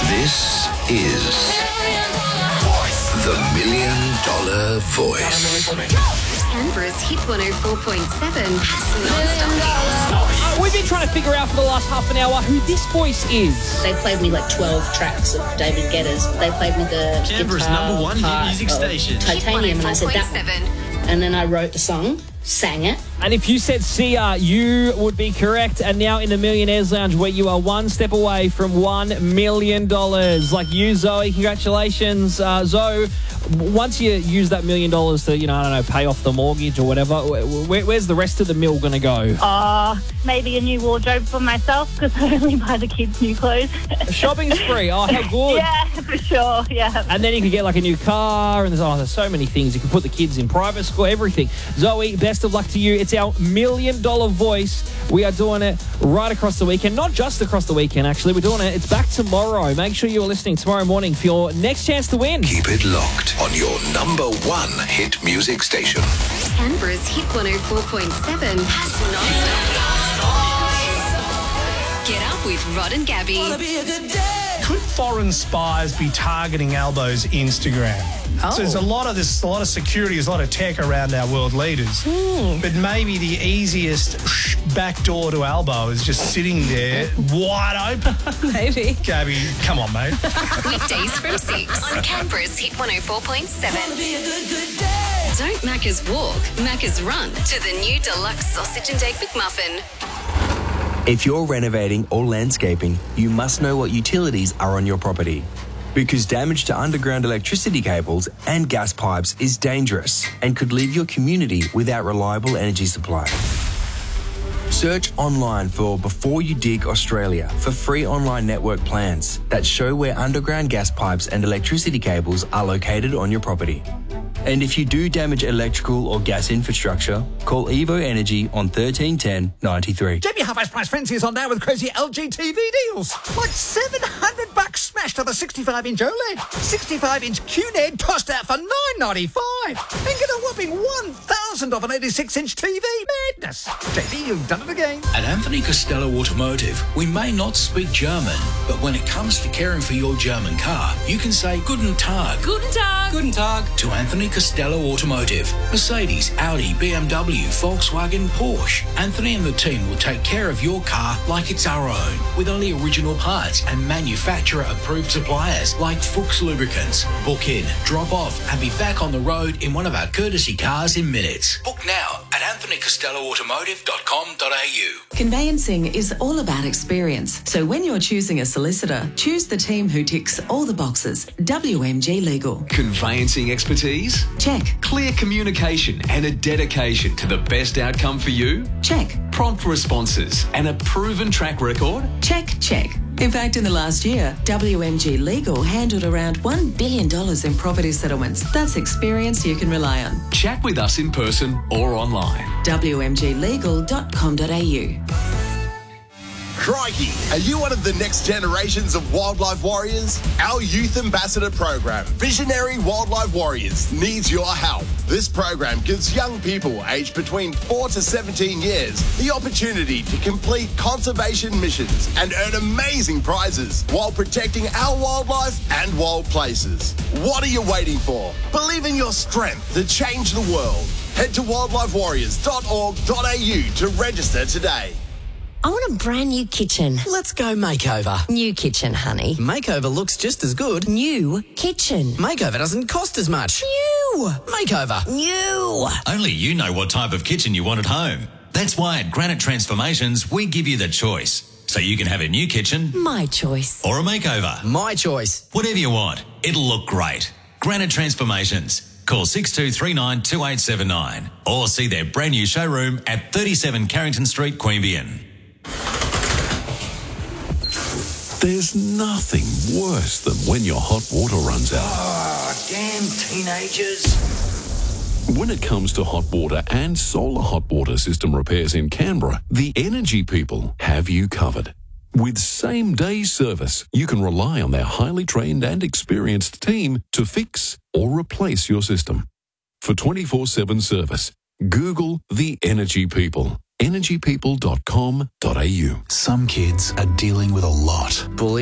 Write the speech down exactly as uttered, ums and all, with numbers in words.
This is the Million Dollar Voice. Canberra's Hit one oh four point seven non-stop. We've been trying to figure out for the last half an hour who this voice is. They played me like twelve tracks of David Guetta's. They played me the Canberra's guitar number one hit part music of station. Titanium, and I said that one. And then I wrote the song, sang it. And if you said Sia, you would be correct. And now in the Millionaires Lounge, where you are one step away from one million dollars. Like you, Zoe, congratulations. Uh, Zoe, once you use that million dollars to, you know, I don't know, pay off the mortgage or whatever, where, where's the rest of the mill going to go? Uh, maybe a new wardrobe for myself because I only buy the kids new clothes. A shopping spree. Oh, how good. Yeah, for sure, yeah. And then you could get like a new car and there's, oh, there's so many things. You can put the kids in private school, everything. Zoe, best of luck to you. It's our million dollar voice. We are doing it right across the weekend. Not just across the weekend, actually. We're doing it. It's back tomorrow. Make sure you're listening tomorrow morning for your next chance to win. Keep it locked on your number one hit music station. Canberra's Hit one oh four point seven non-stop. Get up with Rod and Gabby. Could foreign spies be targeting Albo's Instagram? Oh. So there's a lot of this, a lot of security, there's a lot of tech around our world leaders. Mm. But maybe the easiest back door to Albo is just sitting there, wide open. Maybe. Gabby, come on, mate. Weekdays from six on Canberra's Hit one oh four point seven. Don't Macca's walk, Macca's run to the new deluxe sausage and egg McMuffin. If you're renovating or landscaping, you must know what utilities are on your property. Because damage to underground electricity cables and gas pipes is dangerous and could leave your community without reliable energy supply. Search online for Before You Dig Australia for free online network plans that show where underground gas pipes and electricity cables are located on your property. And if you do damage electrical or gas infrastructure, call Evo Energy on thirteen ten ninety-three. Jamie Half-Ice Price Frenzy is on now with crazy L G T V deals. Like seven hundred bucks smashed on the sixty-five inch OLED. sixty-five inch Q N E D tossed out for nine ninety-five. And get a whopping one thousand off an eighty-six inch T V. Madness. J B, you've done it again. At Anthony Costello Automotive, we may not speak German, but when it comes to caring for your German car, you can say Guten Tag. Guten Tag. Guten Tag to Anthony Costello Automotive. Mercedes, Audi, B M W, Volkswagen, Porsche. Anthony and the team will take care of your car like it's our own, with only original parts and manufacturer-approved suppliers like Fuchs Lubricants. Book in, drop off, and be back on the road in one of our courtesy cars in minutes. Book now at anthony costello automotive dot com dot a u. Conveyancing is all about experience. So when you're choosing a solicitor, choose the team who ticks all the boxes. W M G Legal. Conveyancing expertise? Check. Clear communication and a dedication to the best outcome for you? Check. Prompt responses and a proven track record? Check, check. In fact, in the last year, W M G Legal handled around one billion dollars in property settlements. That's experience you can rely on. Chat with us in person or online. w m g legal dot com dot a u. Crikey, are you one of the next generations of wildlife warriors? Our youth ambassador program, Visionary Wildlife Warriors, needs your help. This program gives young people aged between four to seventeen years the opportunity to complete conservation missions and earn amazing prizes while protecting our wildlife and wild places. What are you waiting for? Believe in your strength to change the world. Head to wildlife warriors dot org dot a u to register today. I want a brand new kitchen. Let's go makeover. New kitchen, honey. Makeover looks just as good. New kitchen. Makeover doesn't cost as much. New. Makeover. New. Only you know what type of kitchen you want at home. That's why at Granite Transformations, we give you the choice. So you can have a new kitchen. My choice. Or a makeover. My choice. Whatever you want. It'll look great. Granite Transformations. Call six two three nine two eight seven nine or see their brand new showroom at thirty-seven Carrington Street, Queanbeyan. There's nothing worse than when your hot water runs out. Oh, damn teenagers. When it comes to hot water and solar hot water system repairs in Canberra, the Energy People have you covered. With same-day service, you can rely on their highly trained and experienced team to fix or replace your system. For twenty-four seven service, Google the Energy People. energy people dot com dot a u. Some kids are dealing with a lot. Bullying.